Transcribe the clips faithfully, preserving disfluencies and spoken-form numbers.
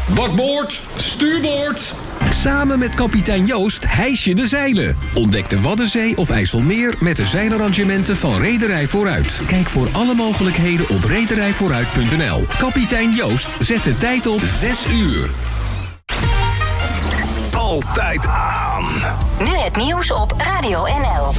Bakboord, stuurboord. Samen met kapitein Joost hijs je de zeilen. Ontdek de Waddenzee of IJsselmeer met de zeilarrangementen van Rederij Vooruit. Kijk voor alle mogelijkheden op rederij vooruit punt n l. Kapitein Joost zet de tijd op zes uur. Altijd aan. Nu het nieuws op Radio N L.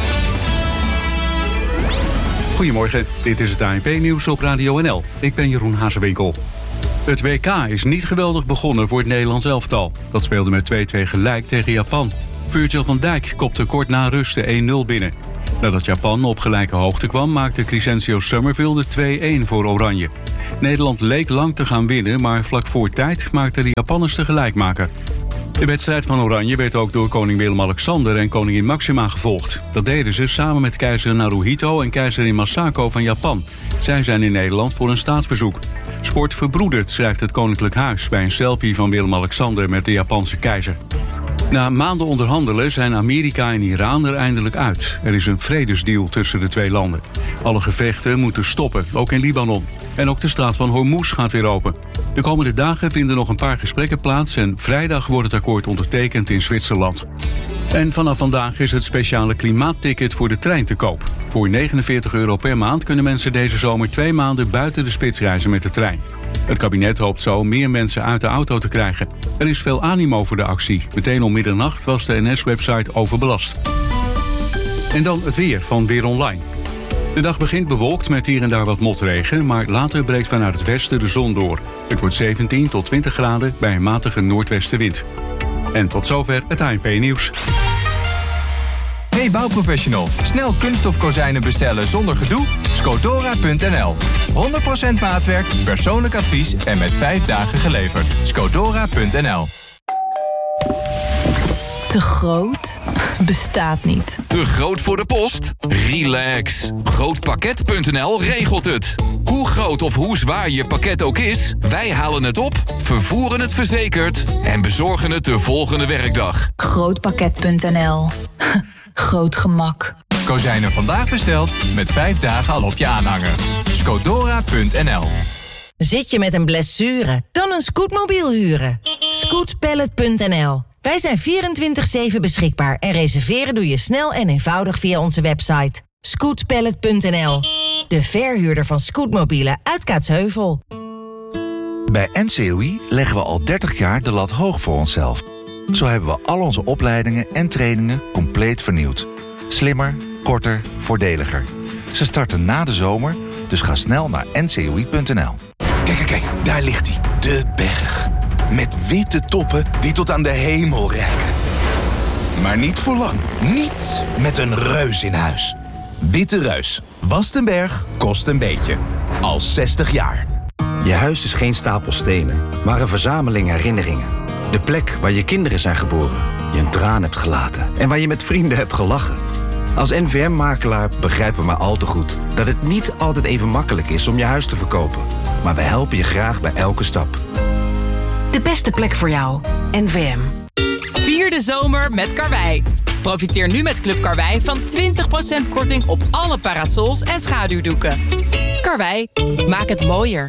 Goedemorgen, dit is het A N P-nieuws op Radio N L. Ik ben Jeroen Hazewinkel. Het W K is niet geweldig begonnen voor het Nederlands elftal. Dat speelde met twee-twee gelijk tegen Japan. Virgil van Dijk kopte kort na rust de één nul binnen. Nadat Japan op gelijke hoogte kwam, maakte Crescencio Summerville de twee-één voor Oranje. Nederland leek lang te gaan winnen, maar vlak voor tijd maakten de Japanners de gelijkmaker. De wedstrijd van Oranje werd ook door koning Willem-Alexander en koningin Maxima gevolgd. Dat deden ze samen met keizer Naruhito en keizerin Masako van Japan. Zij zijn in Nederland voor een staatsbezoek. Sport verbroedert, schrijft het Koninklijk Huis bij een selfie van Willem-Alexander met de Japanse keizer. Na maanden onderhandelen zijn Amerika en Iran er eindelijk uit. Er is een vredesdeal tussen de twee landen. Alle gevechten moeten stoppen, ook in Libanon. En ook de straat van Hormuz gaat weer open. De komende dagen vinden nog een paar gesprekken plaats en vrijdag wordt het akkoord ondertekend in Zwitserland. En vanaf vandaag is het speciale klimaatticket voor de trein te koop. Voor negenenveertig euro per maand kunnen mensen deze zomer twee maanden buiten de spits reizen met de trein. Het kabinet hoopt zo meer mensen uit de auto te krijgen. Er is veel animo voor de actie. Meteen om middernacht was de N S-website overbelast. En dan het weer van Weer Online. De dag begint bewolkt met hier en daar wat motregen, maar later breekt vanuit het westen de zon door. Het wordt zeventien tot twintig graden bij een matige noordwestenwind. En tot zover het A N P-nieuws. Hey bouwprofessional, snel kunststof kozijnen bestellen zonder gedoe? Scodora punt n l. honderd procent maatwerk, persoonlijk advies en met vijf dagen geleverd. Scodora punt n l. Te groot? Bestaat niet. Te groot voor de post? Relax. Grootpakket punt n l regelt het. Hoe groot of hoe zwaar je pakket ook is, wij halen het op, vervoeren het verzekerd en bezorgen het de volgende werkdag. Grootpakket punt n l. Groot gemak. Kozijnen vandaag besteld, met vijf dagen al op je aanhanger. Scodora punt n l. Zit je met een blessure? Dan een scootmobiel huren. Scootpallet punt n l. Wij zijn vierentwintig zeven beschikbaar en reserveren doe je snel en eenvoudig via onze website. Scootpallet punt n l. De verhuurder van scootmobielen uit Kaatsheuvel. Bij N C O I leggen we al dertig jaar de lat hoog voor onszelf. Zo hebben we al onze opleidingen en trainingen compleet vernieuwd. Slimmer, korter, voordeliger. Ze starten na de zomer, dus ga snel naar N C O I punt n l. Kijk, kijk, kijk, daar ligt hij. De berg. Met witte toppen die tot aan de hemel reiken. Maar niet voor lang. Niet met een reus in huis. Witte Reus. Wast een berg, kost een beetje. Al zestig jaar. Je huis is geen stapel stenen, maar een verzameling herinneringen. De plek waar je kinderen zijn geboren, je een traan hebt gelaten en waar je met vrienden hebt gelachen. Als N V M-makelaar begrijpen we maar al te goed dat het niet altijd even makkelijk is om je huis te verkopen. Maar we helpen je graag bij elke stap. De beste plek voor jou, N V M. Vier de zomer met Karwei. Profiteer nu met Club Karwei van twintig procent korting op alle parasols en schaduwdoeken. Karwei, maak het mooier.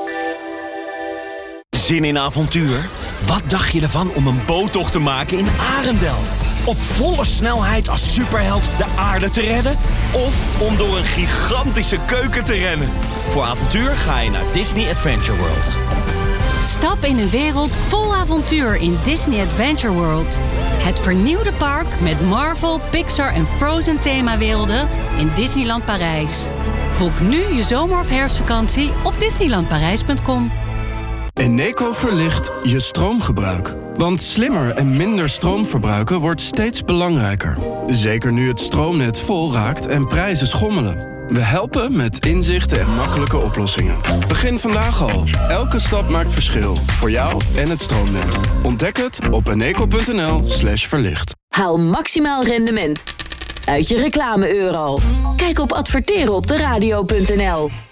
Zin in avontuur? Wat dacht je ervan om een boottocht te maken in Arendel? Op volle snelheid als superheld de aarde te redden? Of om door een gigantische keuken te rennen? Voor avontuur ga je naar Disney Adventure World. Stap in een wereld vol avontuur in Disney Adventure World. Het vernieuwde park met Marvel, Pixar en Frozen themawerelden in Disneyland Parijs. Boek nu je zomer- of herfstvakantie op disneyland parijs punt com. Eneco verlicht je stroomgebruik. Want slimmer en minder stroom verbruiken wordt steeds belangrijker. Zeker nu het stroomnet vol raakt en prijzen schommelen. We helpen met inzichten en makkelijke oplossingen. Begin vandaag al. Elke stap maakt verschil. Voor jou en het stroomnet. Ontdek het op eneco punt n l slash verlicht. Haal maximaal rendement uit je reclame-euro. Kijk op adverteren op de radio punt n l.